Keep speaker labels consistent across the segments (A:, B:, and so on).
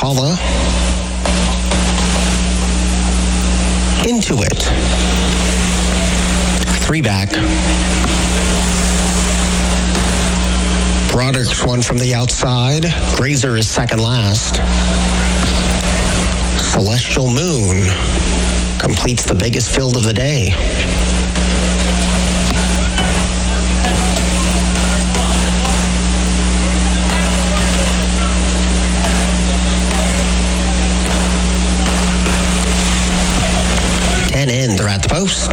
A: Chapala. Into It. 3 back. Broderick's one from the outside. Grazer is second last. Celestial Moon completes the biggest field of the day. In, they're at the post.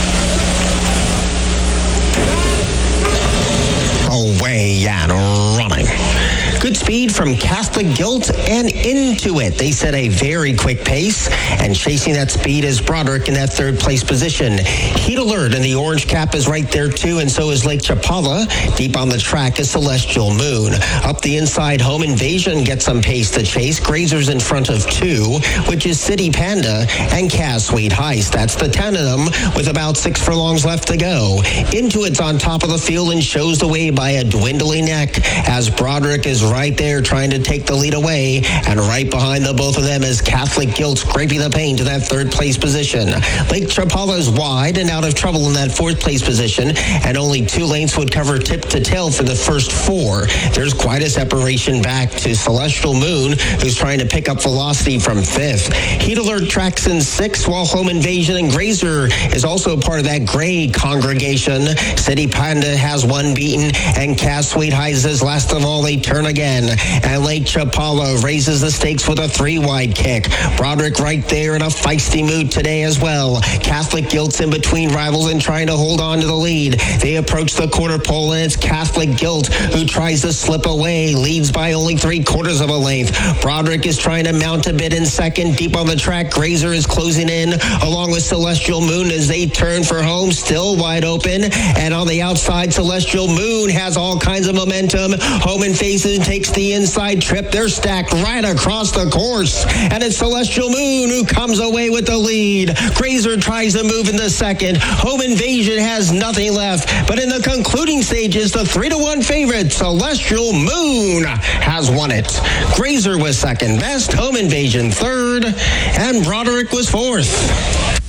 A: Away and running. Good speed from Catholic Guilt and Into It. They set a very quick pace, and chasing that speed is Broderick in that third place position. Heat Alert in the orange cap is right there too, and so is Lake Chapala. Deep on the track is Celestial Moon. Up the inside, Home Invasion gets some pace to chase. Grazer's in front of 2, which is City Panda and Cass Sweet Heist. That's the 10 of them with about 6 furlongs left to go. Into It's on top of the field and shows the way by a dwindling neck as Broderick is right there trying to take the lead away, and right behind the both of them is Catholic Guilt scraping the paint to that third place position. Lake Chapala is wide and out of trouble in that fourth place position, and only 2 lengths would cover tip to tail for the first 4. There's quite a separation back to Celestial Moon, who's trying to pick up velocity from 5th. Heat Alert tracks in 6th, while Home Invasion and Grazer is also part of that gray congregation. City Panda has 1 beaten, and Cass Sweet Heist is last of all. They turn again, and Lake Chapala raises the stakes with a 3-wide kick. Broderick right there in a feisty mood today as well. Catholic Guilt's in between rivals and trying to hold on to the lead. They approach the quarter pole, and it's Catholic Guilt who tries to slip away, leads by only 3/4 of a length. Broderick is trying to mount a bit in second. Deep on the track, Grazer is closing in along with Celestial Moon as they turn for home, still wide open. And on the outside, Celestial Moon has all kinds of momentum. Home Invasion takes the inside trip. They're stacked right across the course, and it's Celestial Moon who comes away with the lead. Grazer tries to move in the second. Home Invasion has nothing left, but in the concluding stages, the 3-1 favorite, Celestial Moon, has won it. Grazer was second best, Home Invasion third, and Broderick was fourth.